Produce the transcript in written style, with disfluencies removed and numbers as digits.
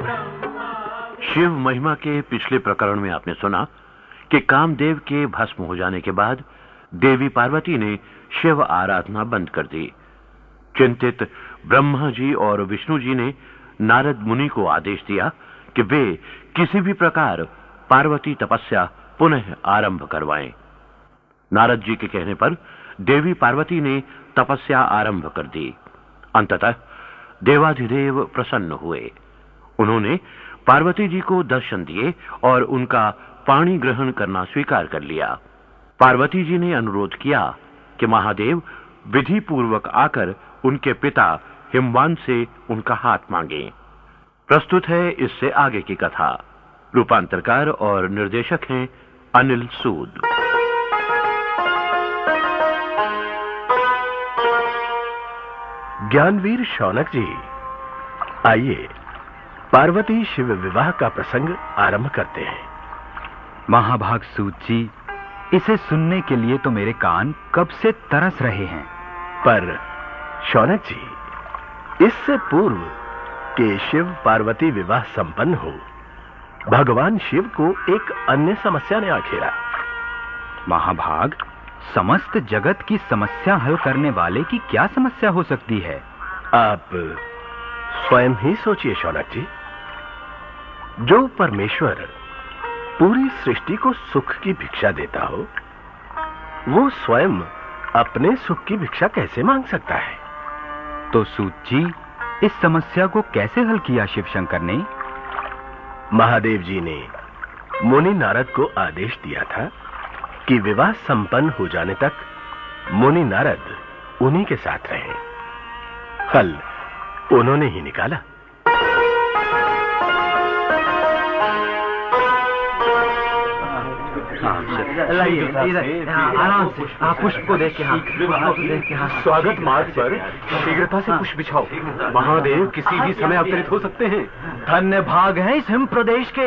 शिव महिमा के पिछले प्रकरण में आपने सुना कि कामदेव के भस्म हो जाने के बाद देवी पार्वती ने शिव आराधना बंद कर दी। चिंतित ब्रह्मा जी और विष्णु जी ने नारद मुनि को आदेश दिया कि वे किसी भी प्रकार पार्वती तपस्या पुनः आरंभ करवाएं। नारद जी के कहने पर देवी पार्वती ने तपस्या आरंभ कर दी। अंततः देवाधिदेव प्रसन्न हुए। उन्होंने पार्वती जी को दर्शन दिए और उनका पाणी ग्रहण करना स्वीकार कर लिया। पार्वती जी ने अनुरोध किया कि महादेव विधि पूर्वक आकर उनके पिता हिमवान से उनका हाथ मांगे। प्रस्तुत है इससे आगे की कथा। रूपांतरकार और निर्देशक हैं अनिल सूद। ज्ञानवीर शौनक जी, आइए पार्वती शिव विवाह का प्रसंग आरंभ करते हैं। महाभाग सूत जी, इसे सुनने के लिए तो मेरे कान कब से तरस रहे हैं। पर शौनक जी, इससे पूर्व कि शिव पार्वती विवाह संपन्न हो, भगवान शिव को एक अन्य समस्या ने आखेरा। महाभाग, समस्त जगत की समस्या हल करने वाले की क्या समस्या हो सकती है? आप स्वयं ही सोचिए शौनक जी। जो परमेश्वर पूरी सृष्टि को सुख की भिक्षा देता हो, वो स्वयं अपने सुख की भिक्षा कैसे मांग सकता है? तो सूत जी, इस समस्या को कैसे हल किया शिव शंकर ने? महादेव जी ने मुनि नारद को आदेश दिया था कि विवाह संपन्न हो जाने तक मुनि नारद उन्हीं के साथ रहें। हल उन्होंने ही निकाला। आराम से पुष्प को देख के स्वागत मार्ग पर शीघ्रता से पुष्प बिछाओ। महादेव किसी भी समय अवतरित हो सकते हैं। धन्य भाग है इस हिम प्रदेश के।